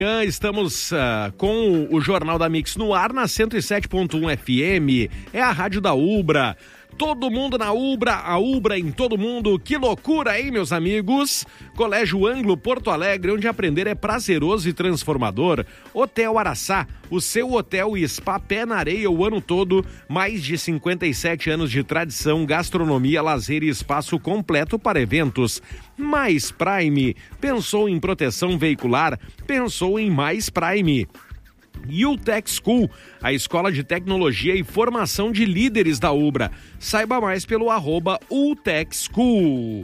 Estamos com o Jornal da Mix no ar na 107.1 FM, é a rádio da Ubra. Todo mundo na Ubra, a Ubra em todo mundo. Que loucura, hein, meus amigos? Colégio Anglo Porto Alegre, onde aprender é prazeroso e transformador. Hotel Araçá, o seu hotel e spa pé na areia o ano todo. Mais de 57 anos de tradição, gastronomia, lazer e espaço completo para eventos. Mais Prime, pensou em proteção veicular, pensou em Mais Prime. UTech School, a escola de tecnologia e formação de líderes da Ubra. Saiba mais pelo @UTech School.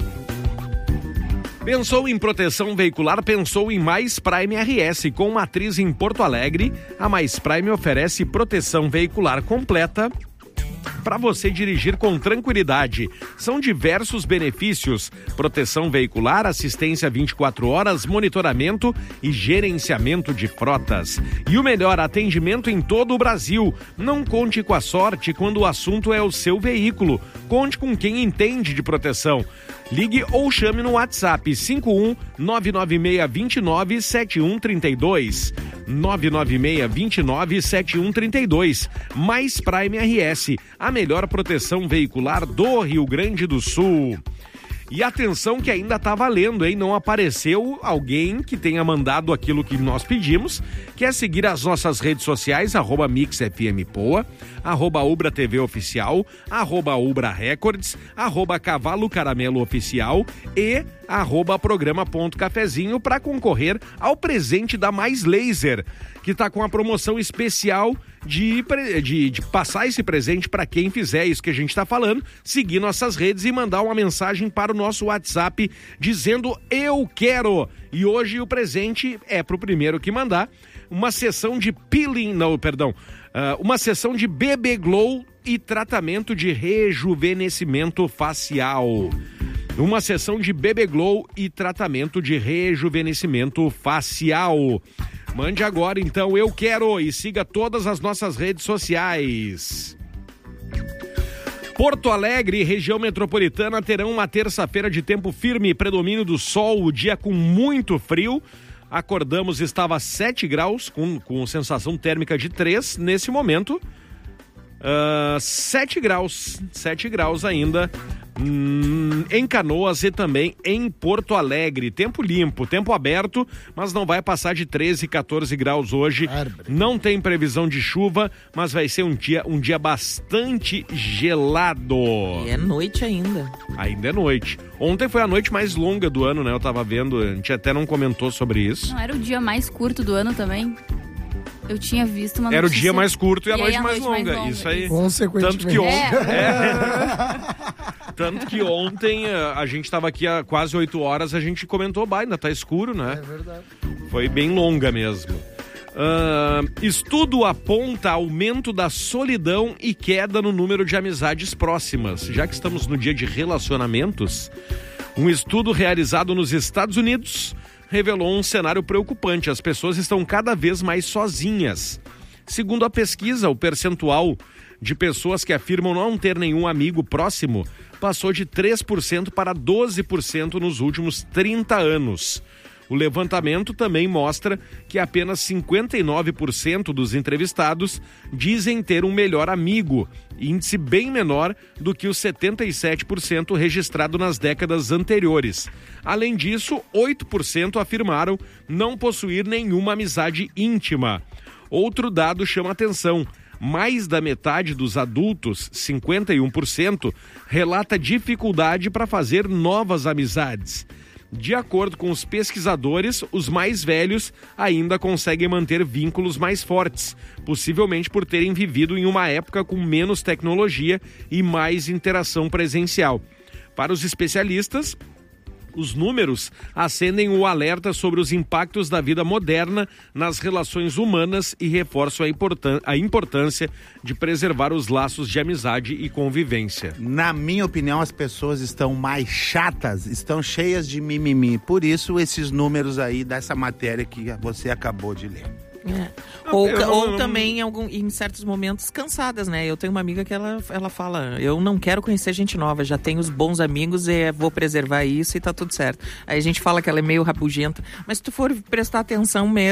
Pensou em proteção veicular, pensou em Mais Prime RS. Com matriz em Porto Alegre, a Mais Prime oferece proteção veicular completa para você dirigir com tranquilidade. São diversos benefícios: proteção veicular, assistência 24 horas, monitoramento e gerenciamento de frotas. E o melhor atendimento em todo o Brasil. Não conte com a sorte quando o assunto é o seu veículo. Conte com quem entende de proteção. Ligue ou chame no WhatsApp 51 996 29 7132. 996 29 7132. Mais Prime RS, a melhor proteção veicular do Rio Grande do Sul. E atenção que ainda tá valendo, hein? Não apareceu alguém que tenha mandado aquilo que nós pedimos. Quer seguir as nossas redes sociais, @MixFMPoa, @Ubra TV Oficial, @Ubra Records, @Cavalo Caramelo Oficial e @Programa.cafezinho para concorrer ao presente da Mais Laser, que tá com a promoção especial de passar esse presente para quem fizer isso que a gente está falando, seguir nossas redes e mandar uma mensagem para o nosso WhatsApp dizendo eu quero. E hoje o presente é pro primeiro que mandar uma sessão de uma sessão de BB Glow e tratamento de rejuvenescimento facial. Uma sessão de BB Glow e tratamento de rejuvenescimento facial. Mande agora, então, eu quero, e siga todas as nossas redes sociais. Porto Alegre e região metropolitana terão uma terça-feira de tempo firme, predomínio do sol, o dia com muito frio. Acordamos, estava 7 graus, com sensação térmica de 3 nesse momento. 7 graus ainda em Canoas e também em Porto Alegre. Tempo limpo, tempo aberto, mas não vai passar de 13, 14 graus hoje. Não tem previsão de chuva, mas vai ser um dia bastante gelado. E é noite ainda. Ainda é noite. Ontem foi a noite mais longa do ano, né? Eu tava vendo, a gente até não comentou sobre isso. Não era o dia mais curto do ano também? Eu tinha visto uma notícia. Era o dia mais curto e a noite mais longa. Isso aí. Consequentemente. Tanto que Tanto que ontem a gente estava aqui há quase 8 horas, a gente comentou, ainda tá escuro, né? É verdade. Foi bem longa mesmo. Estudo aponta aumento da solidão e queda no número de amizades próximas. Já que estamos no dia de relacionamentos, um estudo realizado nos Estados Unidos revelou um cenário preocupante. As pessoas estão cada vez mais sozinhas. Segundo a pesquisa, o percentual de pessoas que afirmam não ter nenhum amigo próximo passou de 3% para 12% nos últimos 30 anos. O levantamento também mostra que apenas 59% dos entrevistados dizem ter um melhor amigo, índice bem menor do que os 77% registrado nas décadas anteriores. Além disso, 8% afirmaram não possuir nenhuma amizade íntima. Outro dado chama atenção. Mais da metade dos adultos, 51%, relata dificuldade para fazer novas amizades. De acordo com os pesquisadores, os mais velhos ainda conseguem manter vínculos mais fortes, possivelmente por terem vivido em uma época com menos tecnologia e mais interação presencial. Para os especialistas, os números acendem o alerta sobre os impactos da vida moderna nas relações humanas e reforçam a importância de preservar os laços de amizade e convivência. Na minha opinião, as pessoas estão mais chatas, estão cheias de mimimi. Por isso, esses números aí dessa matéria que você acabou de ler. Ou também em certos momentos cansadas, né? Eu tenho uma amiga que ela fala, eu não quero conhecer gente nova, já tenho os bons amigos e vou preservar isso e tá tudo certo. Aí a gente fala que ela é meio rabugenta, mas se tu for prestar atenção mesmo,